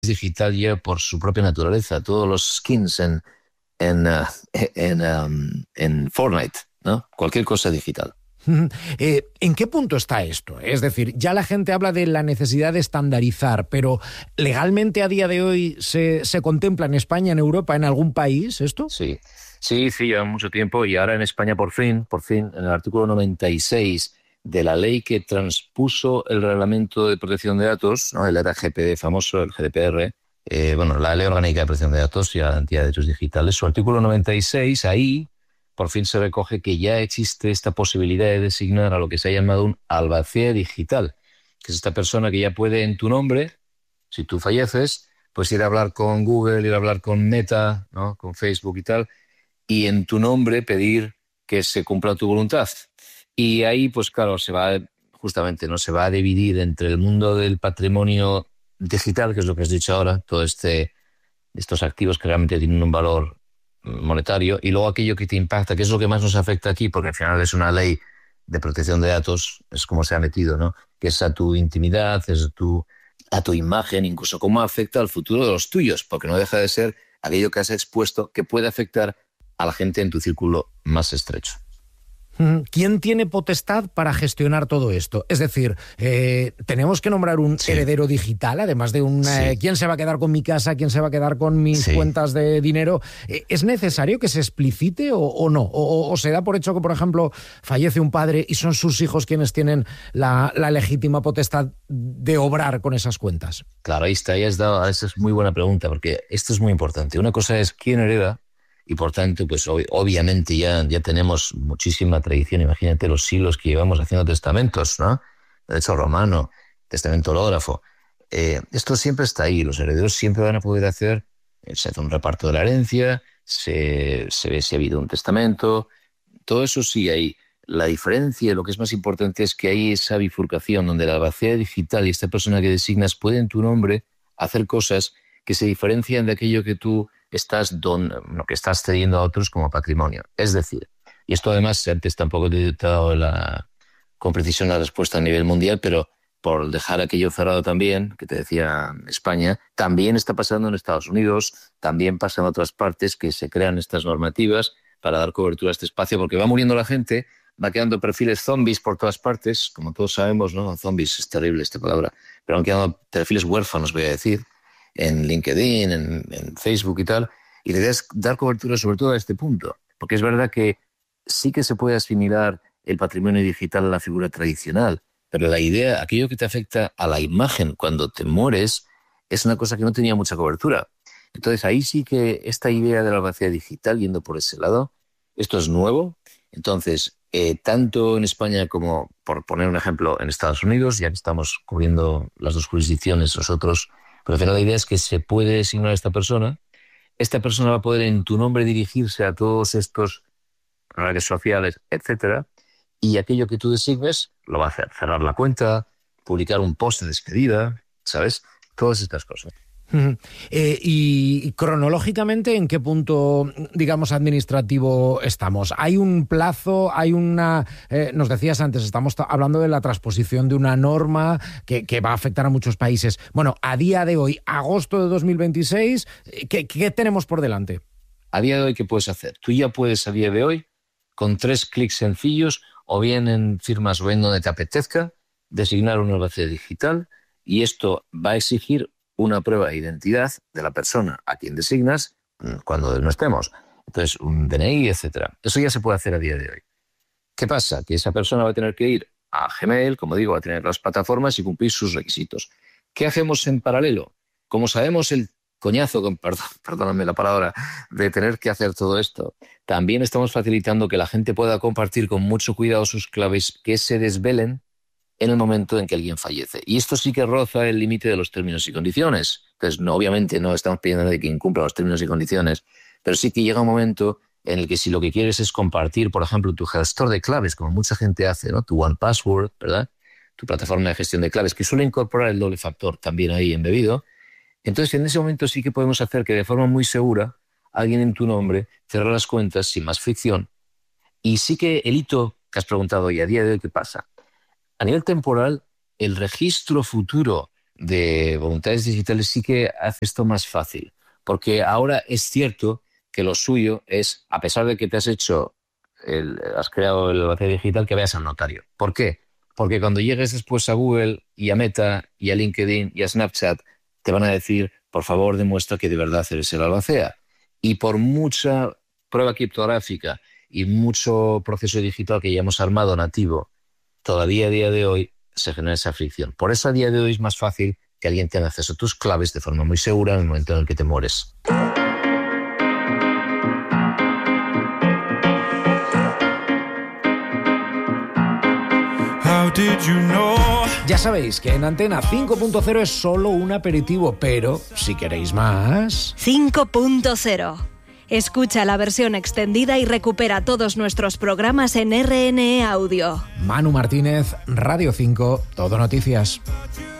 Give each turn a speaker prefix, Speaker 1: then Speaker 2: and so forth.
Speaker 1: digital ya por su propia naturaleza. Todos los skins en, uh, en Fortnite, ¿no? Cualquier cosa digital.
Speaker 2: ¿En qué punto está esto? Es decir, ya la gente habla de la necesidad de estandarizar, pero ¿legalmente a día de hoy se contempla en España, en Europa, en algún país esto?
Speaker 1: Sí, sí, lleva mucho tiempo y ahora en España por fin, en el artículo 96 de la ley que transpuso el Reglamento de Protección de Datos, ¿no? El RGPD famoso, el GDPR, bueno, la Ley Orgánica de Protección de Datos y Garantía de Derechos Digitales, su artículo 96, ahí por fin se recoge que ya existe esta posibilidad de designar a lo que se ha llamado un albacea digital, que es esta persona que ya puede en tu nombre, si tú falleces, pues ir a hablar con Google, ir a hablar con Meta, ¿no? Con Facebook y tal, y en tu nombre pedir que se cumpla tu voluntad. Y ahí, pues claro, justamente, ¿no? Se va a dividir entre el mundo del patrimonio digital, que es lo que has dicho ahora, estos activos que realmente tienen un valor monetario, y luego aquello que te impacta, que es lo que más nos afecta aquí, porque al final es una ley de protección de datos, es como se ha metido, ¿no? Que es a tu intimidad, a tu imagen, incluso cómo afecta al futuro de los tuyos, porque no deja de ser aquello que has expuesto que puede afectar a la gente en tu círculo más estrecho.
Speaker 2: ¿Quién tiene potestad para gestionar todo esto? Es decir, ¿tenemos que nombrar un
Speaker 1: Sí,
Speaker 2: heredero digital, además de
Speaker 1: sí,
Speaker 2: quién se va a quedar con mi casa, quién se va a quedar con mis
Speaker 1: sí.
Speaker 2: cuentas de dinero? ¿Es necesario que se explicite o no? ¿O se da por hecho que, por ejemplo, fallece un padre y son sus hijos quienes tienen la legítima potestad de obrar con esas cuentas?
Speaker 1: Claro, ahí está, esa es muy buena pregunta, porque esto es muy importante. Una cosa es quién hereda, y por tanto, pues obviamente ya tenemos muchísima tradición. Imagínate los siglos que llevamos haciendo testamentos, ¿no? Derecho romano, testamento hológrafo. Esto siempre está ahí, los herederos siempre van a poder hacer, se hace un reparto de la herencia, se ve si ha habido un testamento, todo eso sí hay. La diferencia, lo que es más importante es que hay esa bifurcación donde la albacea digital y esta persona que designas puede en tu nombre hacer cosas que se diferencian de aquello que tú lo que estás cediendo a otros como patrimonio. Es decir, y esto además antes tampoco te he dado con precisión la respuesta a nivel mundial, pero por dejar aquello cerrado también, que te decía España, también está pasando en Estados Unidos, también pasa en otras partes que se crean estas normativas para dar cobertura a este espacio, porque va muriendo la gente, va quedando perfiles zombies por todas partes, como todos sabemos, ¿no? Zombies es terrible esta palabra, pero han quedado perfiles huérfanos, voy a decir, en LinkedIn, en Facebook y tal, y la idea es dar cobertura sobre todo a este punto, porque es verdad que sí que se puede asimilar el patrimonio digital a la figura tradicional, pero la idea, aquello que te afecta a la imagen cuando te mueres, es una cosa que no tenía mucha cobertura. Entonces ahí sí que esta idea de la albacea digital, yendo por ese lado, esto es nuevo. Entonces, tanto en España como, por poner un ejemplo, en Estados Unidos, ya que estamos cubriendo las dos jurisdicciones nosotros, pero al final la idea es que se puede designar a esta persona va a poder en tu nombre dirigirse a todos estos redes sociales, etcétera, y aquello que tú designes lo va a hacer, cerrar la cuenta, publicar un post de despedida, ¿sabes? Todas estas cosas.
Speaker 2: Y cronológicamente, ¿en qué punto, digamos, administrativo estamos? ¿Hay un plazo? ¿Hay una...? Nos decías antes, estamos hablando de la transposición de una norma que va a afectar a muchos países. Bueno, a día de hoy, agosto de 2026, ¿qué tenemos por delante?
Speaker 1: A día de hoy, ¿qué puedes hacer? Tú ya puedes, a día de hoy, con 3 clics sencillos, o bien en firmas o en donde te apetezca, designar una albacea digital, y esto va a exigir una prueba de identidad de la persona a quien designas cuando no estemos. Entonces, un DNI, etcétera. Eso ya se puede hacer a día de hoy. ¿Qué pasa? Que esa persona va a tener que ir a Gmail, como digo, va a tener las plataformas y cumplir sus requisitos. ¿Qué hacemos en paralelo? Como sabemos el coñazo, perdóname la palabra, de tener que hacer todo esto, también estamos facilitando que la gente pueda compartir con mucho cuidado sus claves que se desvelen en el momento en que alguien fallece. Y esto sí que roza el límite de los términos y condiciones. Entonces, no, obviamente no estamos pidiendo de que incumpla los términos y condiciones, pero sí que llega un momento en el que si lo que quieres es compartir, por ejemplo, tu gestor de claves, como mucha gente hace, ¿no? Tu OnePassword, ¿verdad? Tu plataforma de gestión de claves, que suele incorporar el doble factor también ahí embebido. Entonces, en ese momento sí que podemos hacer que de forma muy segura alguien en tu nombre cierre las cuentas sin más fricción. Y sí que el hito que has preguntado, y a día de hoy, ¿qué pasa? A nivel temporal, el registro futuro de voluntades digitales sí que hace esto más fácil, porque ahora es cierto que lo suyo es, a pesar de que te has creado el albacea digital, que vayas al notario. ¿Por qué? Porque cuando llegues después a Google y a Meta y a LinkedIn y a Snapchat, te van a decir, por favor, demuestra que de verdad eres el albacea. Y por mucha prueba criptográfica y mucho proceso digital que ya hemos armado nativo, todavía a día de hoy se genera esa fricción. Por eso a día de hoy es más fácil que alguien tenga acceso a tus claves de forma muy segura en el momento en el que te mueres.
Speaker 2: Ya sabéis que en Antena 5.0 es solo un aperitivo, pero si queréis más...
Speaker 3: 5.0. Escucha la versión extendida y recupera todos nuestros programas en RNE Audio.
Speaker 2: Manu Martínez, Radio 5, Todo Noticias.